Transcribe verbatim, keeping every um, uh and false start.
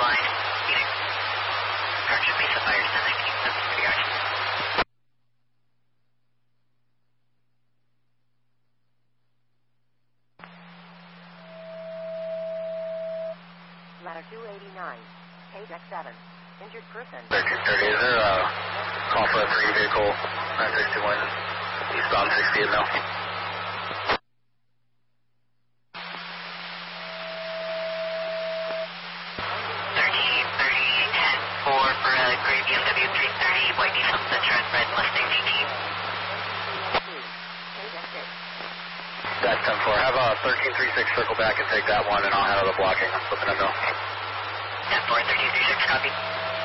line. Phoenix. Correction, Mesa Fires ten nineteen, seven for the action. Ladder two eighty-nine, page X seven, injured person. thirteen thirty, is there a call for a three vehicle, nine six two one, eastbound sixtieth now? thirteen thirty, ten four for a gray B M W three thirty, white Nissan Sentra, and red Mustang G T. Page X six. That's ten four. Have a thirteen three six circle back and take that one, and I'll handle the blocking. I'm flipping it now. ten four, thirteen three six, copy.